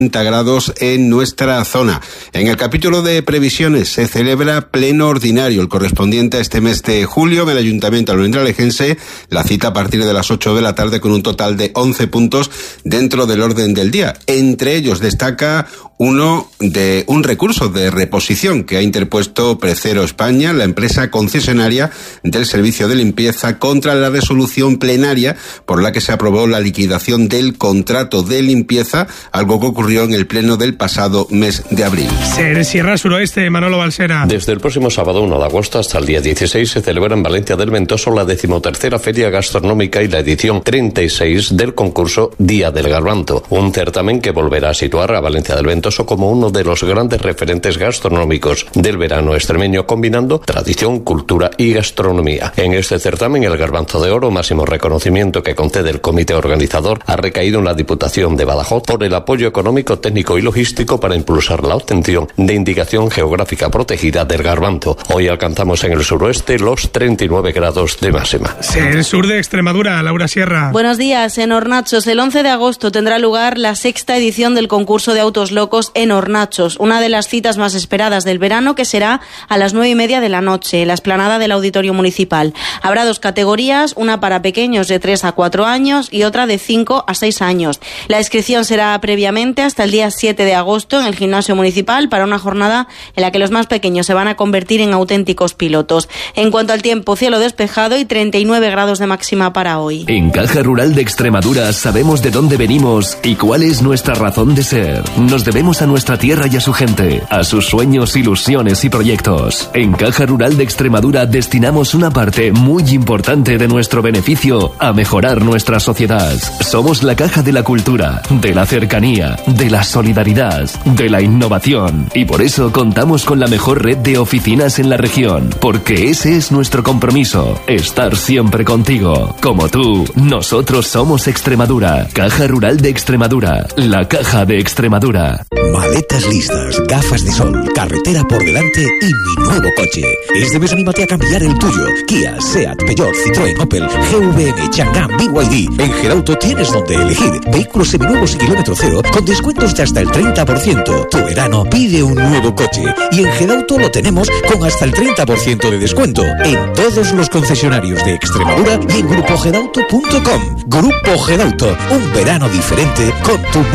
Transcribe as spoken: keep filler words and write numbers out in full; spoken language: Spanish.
grados en nuestra zona. En el capítulo de previsiones se celebra pleno ordinario, el correspondiente a este mes de julio en el Ayuntamiento almendralejense, la cita a partir de las ocho de la tarde con un total de once puntos dentro del orden del día. Entre ellos destaca uno de un recurso de reposición que ha interpuesto Precero España, la empresa concesionaria del servicio de limpieza, contra la resolución plenaria por la que se aprobó la liquidación del contrato de limpieza, algo que ocurrió en el pleno del pasado mes de abril. Sierra Suroeste, Manolo Balsera. Desde el próximo sábado uno de agosto hasta el día dieciséis se celebra en Valencia del Ventoso la decimotercera Feria Gastronómica y la edición treinta y seis del concurso Día del Garbanzo, un certamen que volverá a situar a Valencia del Ventoso como uno de los grandes referentes gastronómicos del verano extremeño, combinando tradición, cultura y gastronomía. En este certamen, el Garbanzo de Oro, máximo reconocimiento que concede el comité organizador, ha recaído en la Diputación de Badajoz por el apoyo económico, técnico y logístico para impulsar la obtención de indicación geográfica protegida del garbanzo. Hoy alcanzamos en el suroeste los treinta y nueve grados de máxima. El sur de Extremadura, Laura Sierra. Buenos días. En Hornachos, el once de agosto tendrá lugar la sexta edición del concurso de autos locos en Hornachos, una de las citas más esperadas del verano, que será a las nueve y media de la noche en la explanada del Auditorio Municipal. Habrá dos categorías, una para pequeños de tres a cuatro años y otra de cinco a seis años. La inscripción será previamente hasta el día siete de agosto en el gimnasio municipal para una jornada en la que los más pequeños se van a convertir en auténticos pilotos. En cuanto al tiempo, cielo despejado y treinta y nueve grados de máxima para hoy. En Caja Rural de Extremadura sabemos de dónde venimos y cuál es nuestra razón de ser. Nos debemos a nuestra tierra y a su gente, a sus sueños, ilusiones y proyectos. En Caja Rural de Extremadura destinamos una parte muy importante de nuestro beneficio a mejorar nuestra sociedad. Somos la caja de la cultura, de la cercanía, de la solidaridad, de la innovación, y por eso contamos con la mejor red de oficinas en la región, porque ese es nuestro compromiso, estar siempre contigo. Como tú, nosotros somos Extremadura. Caja Rural de Extremadura, la caja de Extremadura. Maletas listas, gafas de sol, carretera por delante y mi nuevo coche. Este mes anímate a cambiar el tuyo. Kia, Seat, Peugeot, Citroën, Opel, G V M, Chang'an, B Y D. En Gerauto tienes donde elegir vehículos seminuevos y kilómetro cero con descuentos de hasta el treinta por ciento. Tu verano pide un nuevo coche y en Gedauto lo tenemos con hasta el treinta por ciento de descuento en todos los concesionarios de Extremadura y en grupo gedauto punto com. Grupo Gedauto, un verano diferente con tu